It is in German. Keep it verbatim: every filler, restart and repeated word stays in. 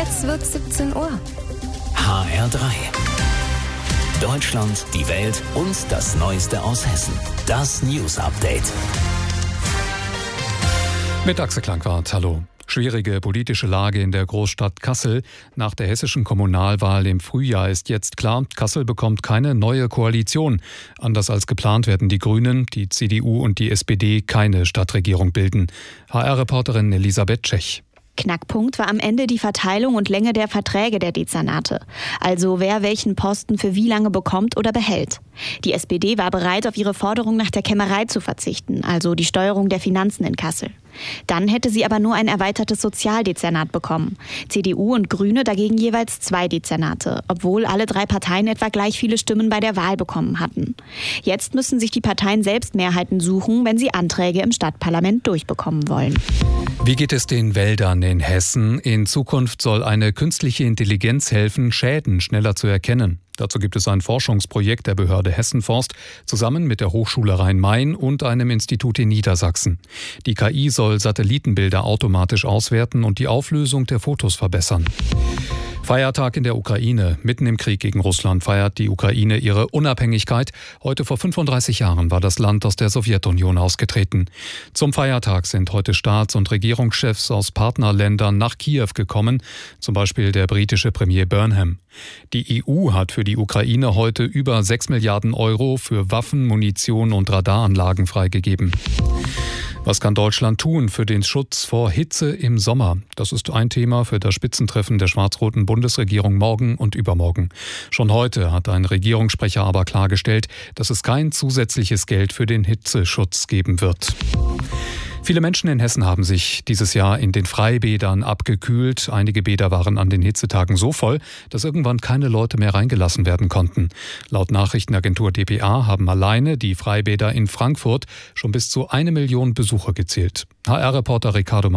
Jetzt wird's siebzehn Uhr. H R drei. Deutschland, die Welt und das Neueste aus Hessen. Das News Update. Mit Axel Klangwart, hallo. Schwierige politische Lage in der Großstadt Kassel. Nach der hessischen Kommunalwahl im Frühjahr ist jetzt klar, Kassel bekommt keine neue Koalition. Anders als geplant werden die Grünen, die C D U und die S P D keine Stadtregierung bilden. H R-Reporterin Elisabeth Tschech. Knackpunkt war am Ende die Verteilung und Länge der Verträge der Dezernate. Also wer welchen Posten für wie lange bekommt oder behält. Die S P D war bereit, auf ihre Forderung nach der Kämmerei zu verzichten, also die Steuerung der Finanzen in Kassel. Dann hätte sie aber nur ein erweitertes Sozialdezernat bekommen. C D U und Grüne dagegen jeweils zwei Dezernate, obwohl alle drei Parteien etwa gleich viele Stimmen bei der Wahl bekommen hatten. Jetzt müssen sich die Parteien selbst Mehrheiten suchen, wenn sie Anträge im Stadtparlament durchbekommen wollen. Wie geht es den Wäldern in Hessen? In Zukunft soll eine künstliche Intelligenz helfen, Schäden schneller zu erkennen. Dazu gibt es ein Forschungsprojekt der Behörde Hessenforst zusammen mit der Hochschule Rhein-Main und einem Institut in Niedersachsen. Die K I soll Satellitenbilder automatisch auswerten und die Auflösung der Fotos verbessern. Feiertag in der Ukraine. Mitten im Krieg gegen Russland feiert die Ukraine ihre Unabhängigkeit. Heute vor fünfunddreißig Jahren war das Land aus der Sowjetunion ausgetreten. Zum Feiertag sind heute Staats- und Regierungschefs aus Partnerländern nach Kiew gekommen, zum Beispiel der britische Premier Burnham. Die E U hat für die Ukraine heute über sechs Milliarden Euro für Waffen, Munition und Radaranlagen freigegeben. Was kann Deutschland tun für den Schutz vor Hitze im Sommer? Das ist ein Thema für das Spitzentreffen der schwarz-roten Bundesregierung morgen und übermorgen. Schon heute hat ein Regierungssprecher aber klargestellt, dass es kein zusätzliches Geld für den Hitzeschutz geben wird. Viele Menschen in Hessen haben sich dieses Jahr in den Freibädern abgekühlt. Einige Bäder waren an den Hitzetagen so voll, dass irgendwann keine Leute mehr reingelassen werden konnten. Laut Nachrichtenagentur D P A haben alleine die Freibäder in Frankfurt schon bis zu eine Million Besucher gezählt. H R-Reporter Ricardo